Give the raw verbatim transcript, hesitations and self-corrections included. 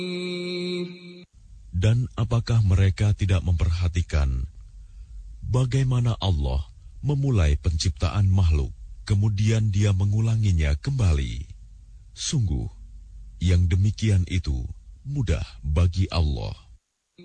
Dan apakah mereka tidak memperhatikan bagaimana Allah memulai penciptaan makhluk, kemudian Dia mengulanginya kembali? Sungguh, yang demikian itu mudah bagi Allah.